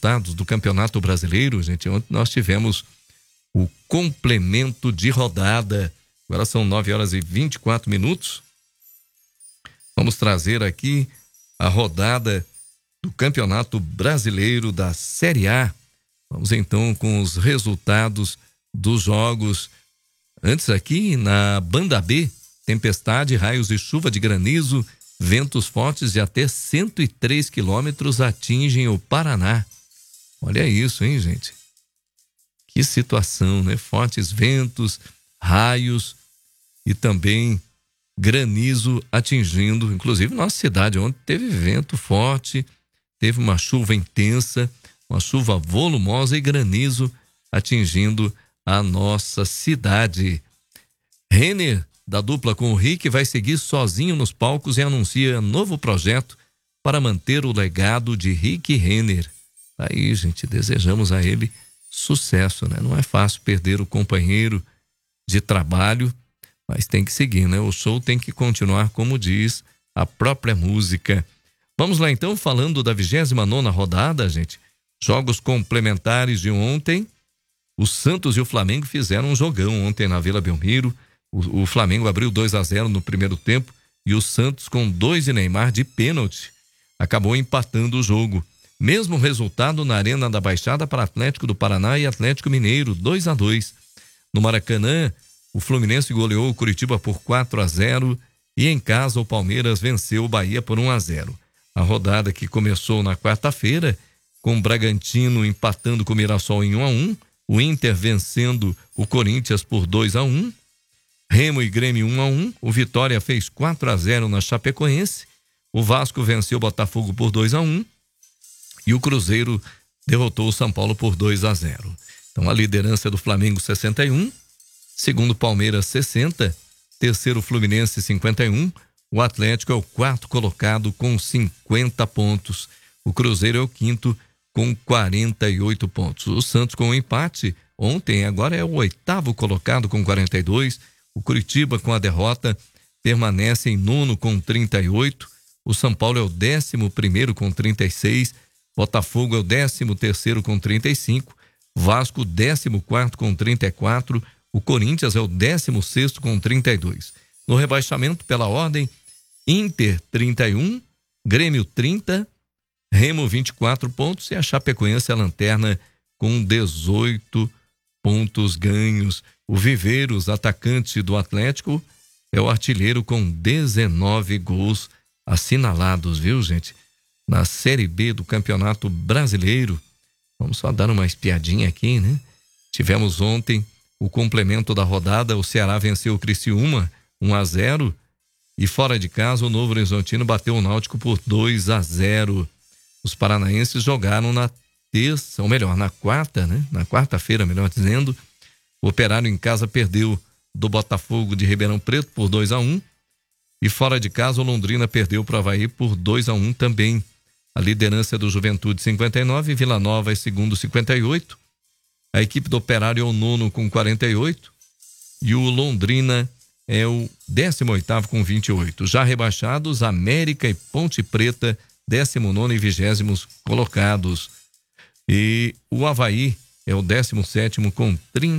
resultados do Campeonato Brasileiro, gente. Ontem nós tivemos o complemento de rodada. Agora são 9h24. Vamos trazer aqui a rodada do Campeonato Brasileiro da Série A. Vamos então com os resultados dos jogos. Antes aqui na Banda B, tempestade, raios e chuva de granizo, ventos fortes de até 103 quilômetros atingem o Paraná. Olha isso, hein, gente? Que situação, né? Fortes ventos, raios e também granizo atingindo, inclusive nossa cidade ontem teve vento forte, teve uma chuva intensa, uma chuva volumosa e granizo atingindo a nossa cidade. Renner, da dupla com o Rick, vai seguir sozinho nos palcos e anuncia novo projeto para manter o legado de Rick Renner. Aí, gente, desejamos a ele sucesso, né? Não é fácil perder o companheiro de trabalho, mas tem que seguir, né? O show tem que continuar, como diz a própria música. Vamos lá então, falando da 29ª rodada, gente. Jogos complementares de ontem. O Santos e o Flamengo fizeram um jogão ontem na Vila Belmiro. O Flamengo abriu 2-0 no primeiro tempo e o Santos, com 2 de Neymar de pênalti, acabou empatando o jogo. Mesmo resultado na Arena da Baixada para Atlético do Paraná e Atlético Mineiro, 2-2. No Maracanã, o Fluminense goleou o Curitiba por 4-0 e em casa o Palmeiras venceu o Bahia por 1-0. A rodada que começou na quarta-feira, com o Bragantino empatando com o Mirassol em 1-1, o Inter vencendo o Corinthians por 2-1, Remo e Grêmio 1-1, o Vitória fez 4-0 na Chapecoense, o Vasco venceu o Botafogo por 2-1 e o Cruzeiro derrotou o São Paulo por 2-0. Então a liderança é do Flamengo 61, segundo Palmeiras 60, terceiro Fluminense 51, o Atlético é o quarto colocado com 50 pontos, o Cruzeiro é o quinto com 48 pontos. O Santos com um empate ontem agora é o oitavo colocado com 42, o Curitiba com a derrota permanece em nono com 38, o São Paulo é o 11º com 36, Botafogo é o 13º com 35, Vasco 14º com 34, o Corinthians é o 16º com 32. No rebaixamento pela ordem, Inter 31, Grêmio 30, Remo 24 pontos e a Chapecoense é a lanterna com 18 pontos ganhos. O Viveiros, atacante do Atlético, é o artilheiro com 19 gols assinalados, viu, gente? Na Série B do Campeonato Brasileiro. Vamos só dar uma espiadinha aqui, né? Tivemos ontem o complemento da rodada, o Ceará venceu o Criciúma 1-0 e fora de casa o Novo Horizontino bateu o Náutico por 2-0. Os paranaenses jogaram na terça, ou melhor, na quarta, né? Na quarta-feira, melhor dizendo. O Operário em casa perdeu do Botafogo de Ribeirão Preto por 2-1 e fora de casa o Londrina perdeu para o Avaí por 2-1 também. A liderança é do Juventude 59, Vila Nova é segundo 58. A equipe do Operário é o nono com 48 e o Londrina é o 18º com 28. Já rebaixados, América e Ponte Preta, 19º e 20º colocados. E o Avaí é o 17º com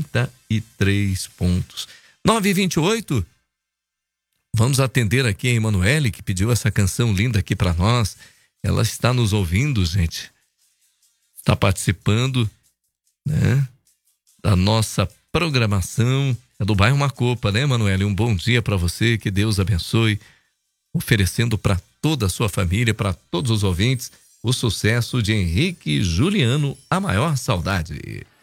33 pontos. 9h28. Vamos atender aqui a Emanuele, que pediu essa canção linda aqui para nós. Ela está nos ouvindo, gente. Está participando, né, da nossa programação. É do bairro Macopa, né, Emanuele? Um bom dia para você, que Deus abençoe, oferecendo para toda a sua família, para todos os ouvintes, o sucesso de Henrique e Juliano, A Maior Saudade.